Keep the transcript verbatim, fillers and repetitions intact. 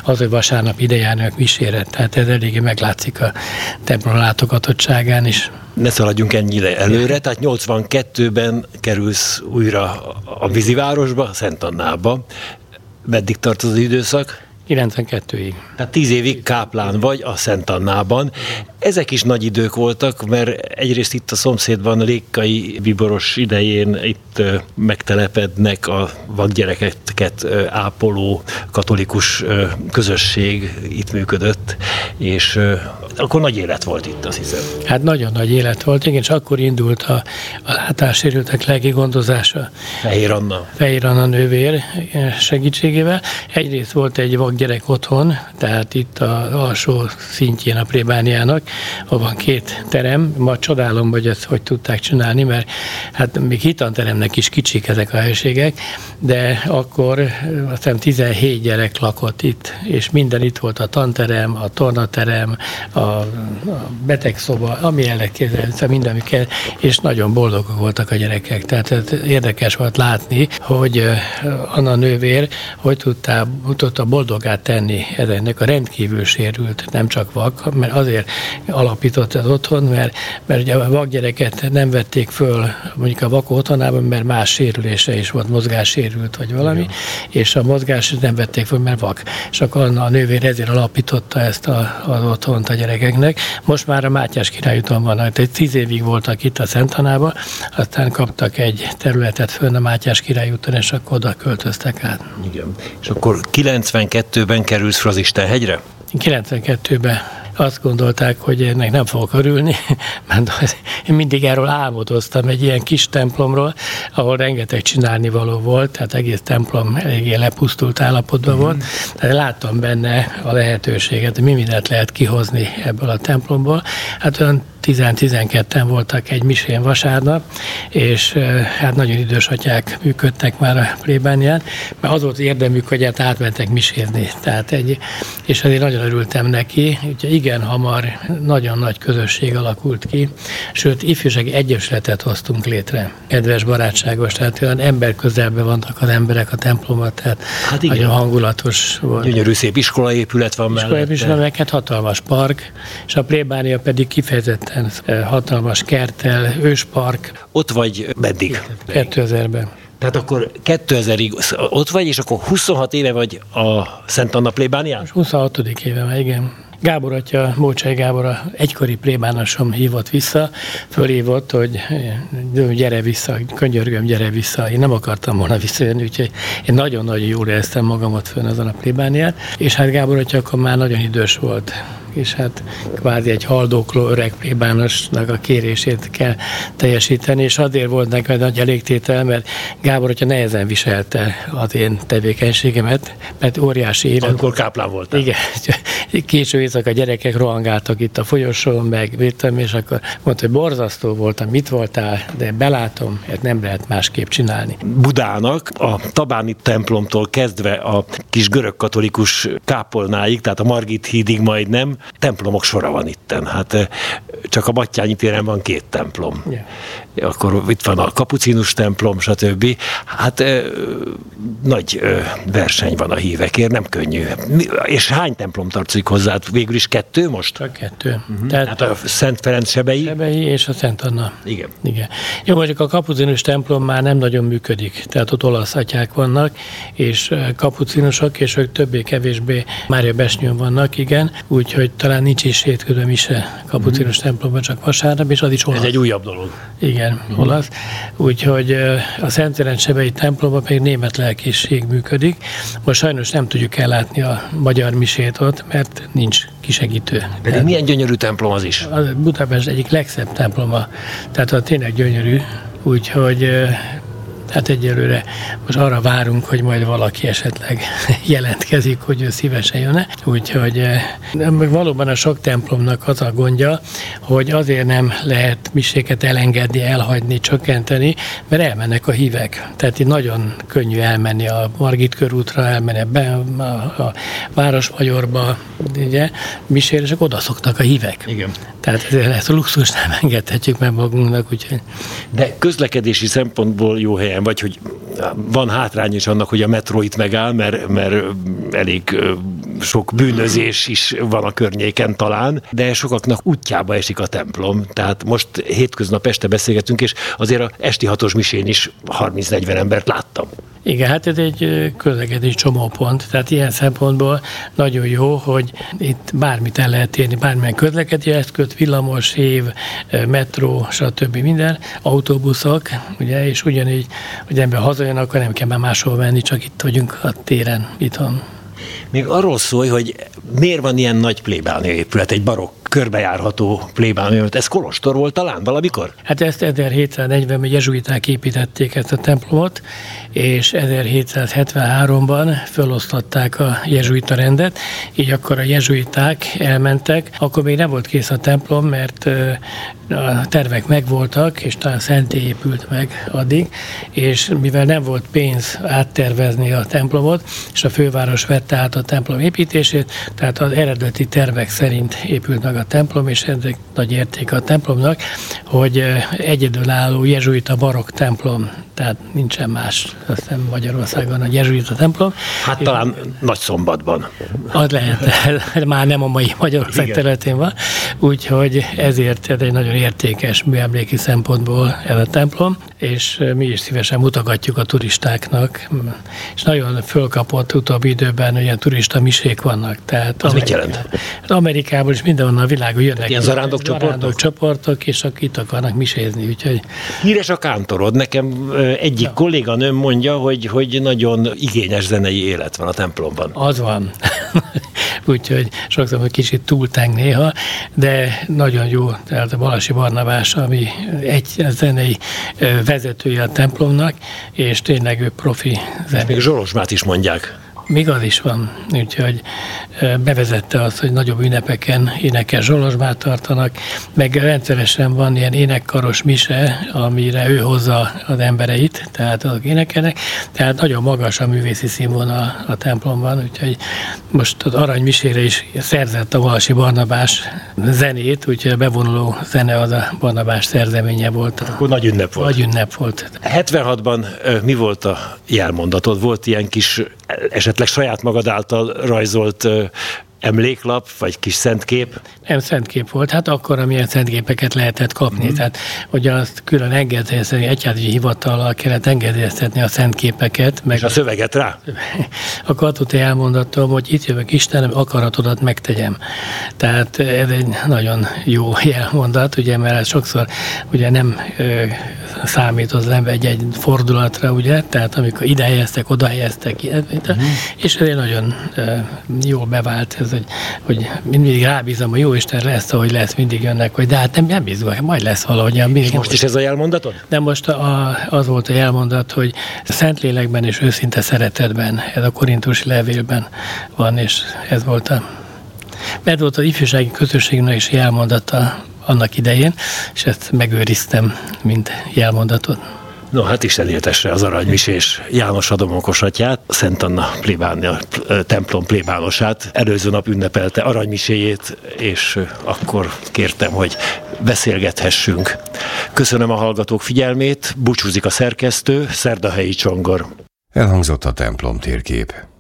az, hogy vasárnap ide járnak misére. Tehát ez eléggé meglátszik a templom látogatottságán is. Ne szaladjunk ennyire előre, tehát nyolcvankettőben kerülsz újra a vízivárosba, Szent Annába. Meddig tart az időszak? kilencvenkettőig. Tehát tíz évig káplán vagy a Szent Annában. Ezek is nagy idők voltak, mert egyrészt itt a szomszédban Lékai Bíboros idején itt megtelepednek a vakgyerekeket ápoló katolikus közösség, itt működött, és akkor nagy élet volt itt, azt hiszem. Hát nagyon nagy élet volt, igen, és akkor indult a, a látássérültek lelki gondozása. Fehér Anna. Fehér Anna nővér segítségével. Egyrészt volt egy vakgyerek otthon, tehát itt az alsó szintjén a plébániának, ahol van két terem. Ma csodálom, hogy ezt hogy tudták csinálni, mert hát még hitanteremnek is kicsik ezek a helységek, de akkor azt hiszem tizenhét gyerek lakott itt, és minden itt volt, a tanterem, a tornaterem, a, a betegszoba, ami ellenkézzel, minden, ami kell, és nagyon boldogok voltak a gyerekek. Tehát ez érdekes volt látni, hogy Anna nővér hogy tudta, tudta boldogát tenni ennek a rendkívül sérült, nem csak vak, mert azért alapított az otthon, mert, mert ugye a vakgyereket nem vették föl mondjuk a vak otthonában, mert más sérülése is volt, mozgássérült vagy valami, igen. És a mozgás nem vették föl, mert vak. És akkor Anna a nővér ezért alapította ezt a, az otthont a gyerekeknek. Most már a Mátyás Király úton vannak, tehát tíz évig voltak itt a Szent Annában, aztán kaptak egy területet fönn a Mátyás Király úton, és akkor oda költöztek át. Igen. És akkor kilencvenkettőben kerülsz Frazistenhegyre? kilencvenkettőben azt gondolták, hogy ennek nem fogok örülni, mert én mindig erről álmodoztam, egy ilyen kis templomról, ahol rengeteg csinálnivaló volt, tehát egész templom eléggé lepusztult állapotban mm-hmm. volt. Tehát láttam benne a lehetőséget, hogy mi mindent lehet kihozni ebből a templomból. Hát olyan tíz-tizenketten voltak egy misén vasárnap, és hát nagyon idős atyák működtek már a plébánián, mert az volt érdemük, hogy hát átmentek misézni. Tehát egy, és azért nagyon örültem neki, úgyhogy igen hamar nagyon nagy közösség alakult ki, sőt ifjúsági egyesületet hoztunk létre. Kedves, barátságos, tehát olyan ember közelben vannak az emberek a templomban, tehát hát nagyon hangulatos volt. Gyönyörű szép iskolaépület van mellette. Iskolaépület, hát hatalmas park, és a plébánia pedig kifejezetten hatalmas kerttel, őspark. Ott vagy meddig? kétezerben. Tehát akkor kétezerig ott vagy, és akkor huszonhat éve vagy a Szent Anna plébánián? huszonhatodik éve már, igen. Gábor atya, Mócsai Gábor, a egykori plébánosom hívott vissza, fölhívott, hogy gyere vissza, könyörgöm, gyere vissza. Én nem akartam volna visszajönni, úgyhogy én nagyon-nagyon jól éreztem magamat fönn azon a plébánián, és hát Gábor atya akkor már nagyon idős volt, és hát kvázi egy haldokló öreg plébánosnak a kérését kell teljesíteni, és azért volt nekem nagy elégtétel, mert Gábor atya nehezen viselte az én tevékenységemet, mert óriási élet. Akkor káplán voltál. Igen, késő éjszaka a gyerekek rohangáltak itt a folyosón, meg vittem, és akkor mondta, hogy borzasztó voltam, mit voltál, de belátom, hogy nem lehet másképp csinálni. Budának a Tabáni templomtól kezdve a kis görögkatolikus kápolnáig, tehát a Margit hídig majdnem, templomok sora van itten. Hát csak a Battyányi téren van két templom. Yeah. Akkor itt van a kapucinus templom, stb. Hát nagy verseny van a hívekért, nem könnyű. És hány templom tartozik hozzá? Végül is kettő most? Csak kettő. Uh-huh. Tehát hát a Szent Ferenc Sebei? Sebei és a Szent Anna. Igen. Igen. Jó, mondjuk a kapucinus templom már nem nagyon működik, tehát ott olasz atyák vannak, és kapucinusok, és ők többé-kevésbé Mária Besnyőn vannak, igen, úgyhogy talán nincs is hétközben mise kapucinus uh-huh. templomban, csak vasárnap, és az is olasz. Ez egy újabb dolog. Igen, uh-huh. olasz. Úgyhogy a Szent Ferenc Sebei templomban pedig német lelkészség működik. Most sajnos nem tudjuk ellátni a magyar misét ott, mert nincs kisegítő. Pedig tehát milyen gyönyörű templom az is? A Budapest egyik legszebb temploma, tehát a tényleg gyönyörű, úgyhogy hát egyelőre most arra várunk, hogy majd valaki esetleg jelentkezik, hogy ő szívesen jönne. Úgyhogy valóban a sok templomnak az a gondja, hogy azért nem lehet miséket elengedni, elhagyni, csökkenteni, mert elmennek a hívek. Tehát így nagyon könnyű elmenni a Margit körútra, elmenni be a, a Városmagyarba, ugye, misére, és oda szoktak a hívek. Igen. Tehát ezt a luxus nem engedhetjük meg magunknak, úgyhogy... De közlekedési szempontból jó helyen vagy, hogy van hátrány is annak, hogy a metró itt megáll, mert, mert elég sok bűnözés is van a környéken talán, de sokaknak útjába esik a templom. Tehát most hétköznap este beszélgetünk, és azért a esti hatos misén is harminc-negyven embert láttam. Igen, hát ez egy közlekedés csomópont, tehát ilyen szempontból nagyon jó, hogy itt bármit el lehet érni, bármilyen közlekedési eszköz, villamos, hév, metró, stb. Minden, autóbuszok, ugye, és ugyanígy, hogy ember hazajön, akkor nem kell már máshol menni, csak itt vagyunk a téren, itthon. Még arról szólj, hogy miért van ilyen nagy plébánia épület, egy barokk, körbejárható plébánia, ez kolostor volt talán valamikor? Hát ezt ezerhétszáznegyvenben jezsuiták építették ezt a templomot, és ezerhétszázhetvenháromban felosztották a jezsuita rendet, így akkor a jezsuiták elmentek, akkor még nem volt kész a templom, mert a tervek megvoltak, és talán szentély épült meg addig, és mivel nem volt pénz áttervezni a templomot, és a főváros vette át a templom építését, tehát az eredeti tervek szerint épült meg a templom, és ez nagy érték a templomnak, hogy egyedülálló jezsuita barokk templom, tehát nincsen más, azt hiszem Magyarországon a jezsuita templom. Hát és talán Nagyszombatban. Az lehet, már nem a mai Magyarország területén van, úgyhogy ezért ez egy nagyon értékes műemléki szempontból ez a templom, és mi is szívesen mutogatjuk a turistáknak, és nagyon fölkapott utóbbi időben, olyan turista misék vannak. Tehát az mit jelent? Amerikából is mindenhonnan a világon jönnek. Ilyen zarándok csoportok? csoportok, és akik itt akarnak misézni. Úgyhogy... Híres a kántorod. Nekem egyik ja. kolléganőm mondja, hogy, hogy nagyon igényes zenei élet van a templomban. Az van. Úgyhogy sokszor hogy kicsit túlteng néha, de nagyon jó. Tehát a Balasi Barnabás, ami egy zenei vezetője a templomnak, és tényleg ő profi zenei. Még Zsolozsmát is mondják. Még az is van, úgyhogy bevezette azt, hogy nagyobb ünnepeken énekes Zsolozsmát tartanak, meg rendszeresen van ilyen énekkaros mise, amire ő hozza az embereit, tehát azok énekelnek, tehát nagyon magas a művészi színvonal a templomban, úgyhogy most az aranymisére is szerzett a Balasi Barnabás zenét, úgyhogy a bevonuló zene az a Barnabás szerzeménye volt. Akkor nagy ünnep volt. Nagy ünnep volt. hetvenhatban mi volt a jelmondatod? Volt ilyen kis esetleg saját magad által rajzolt emléklap, vagy kis szentkép? Nem szentkép volt, hát akkor, amilyen szentképeket lehetett kapni. Mm. Tehát, hogy azt külön engedélyeztetni, egyházügyi hivatallal kellett engedélyeztetni a szentképeket. Meg és a szöveget rá? Akkor ott elmondatom, hogy itt jövök Istenem, akaratodat megtegyem. Tehát ez egy nagyon jó jelmondat, ugye, mert sokszor ugye nem ö, számít az ember egy-egy fordulatra, ugye, tehát amikor ide helyeztek, oda helyeztek, mm. és ez egy nagyon ö, jól bevált ez, hogy, hogy mindig rábízom, hogy jó Isten lesz, ahogy lesz, mindig jönnek, hogy de hát nem, nem bízom, majd lesz valahogyan. És most is ez a jelmondatod? De most a, az volt a jelmondat, hogy Szentlélekben és őszinte szeretetben, ez a korintusi levélben van, és ez volt a ez volt az ifjúsági közösségnek is jelmondata annak idején, és ezt megőriztem, mint jelmondatot. No, hát Isten éltesse az aranymisés János Adomokos atyát, Szent Anna plébánia, templom plébánosát. Előző nap ünnepelte aranymiséjét, és akkor kértem, hogy beszélgethessünk. Köszönöm a hallgatók figyelmét, búcsúzik a szerkesztő, Szerdahelyi Csongor. Elhangzott a templom térkép.